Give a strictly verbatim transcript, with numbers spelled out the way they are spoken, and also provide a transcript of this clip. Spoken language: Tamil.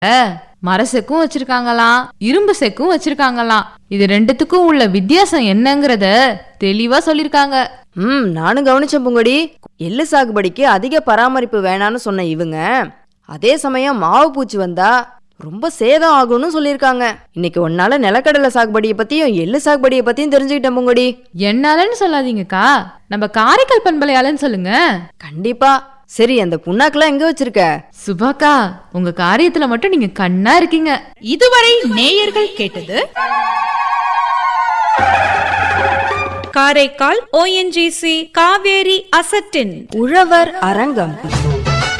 மர செக்கும் வச்சிருக்காங்களாம், இரும்பு செக்கும் வச்சிருக்காங்களாம். இது ரெண்டுத்துக்கும் உள்ள வித்தியாசம் என்னங்கறத தெளிவா சொல்லிருக்காங்க. ம் நானும் கவனிச்சேன் பூங்கொடி. எள்ளு சாகுபடிக்கு அதிக பராமரிப்பு வேணான்னு சொன்ன இவங்க அதே சமயம் மாவு பூச்சி வந்தா ரொம்ப சேதம் ஆகும்னு சொல்லியிருக்காங்க. இன்னைக்கு ஒன்னால நிலக்கடலை சாகுபடியை பத்தியும் எள்ளு சாகுபடியை பத்தியும் தெரிஞ்சுக்கிட்டேன் பூங்கொடி. என்னாலன்னு சொல்லாதீங்கக்கா, நம்ம காரைக்கால் பண்பலையாலன்னு சொல்லுங்க. கண்டிப்பா. சரி, அந்த புண்ணாக்கெல்லாம் எங்க வச்சிருக்க? சுபாக்கா, உங்க காரியத்துல மட்டும் நீங்க கண்ணா இருக்கீங்க. இதுவரை நேயர்கள் கேட்டது காரைக்கால் ஓ என் ஜி சி காவேரி அசட்டின் உழவர் அரங்கம்.